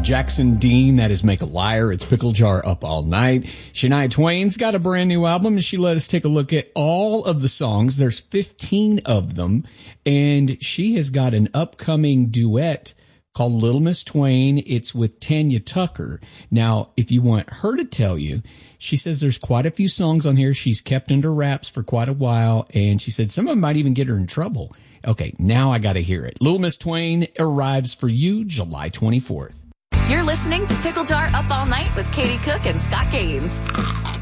Jackson Dean. That is Make a Liar. It's Pickle Jar Up All Night. Shania Twain's got a brand new album, and she let us take a look at all of the songs. There's 15 of them, and she has got an upcoming duet called Little Miss Twain. It's with Tanya Tucker. Now, if you want her to tell you, she says there's quite a few songs on here she's kept under wraps for quite a while, and she said some of them might even get her in trouble. Okay, now I got to hear it. Little Miss Twain arrives for you July 24th. You're listening to Pickle Jar Up All Night with Katie Cook and Scott Gaines.